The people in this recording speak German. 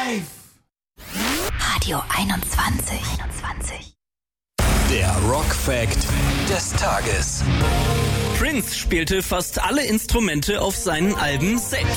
Radio 21. Der Rock-Fact des Tages. Prince spielte fast alle Instrumente auf seinen Alben selbst.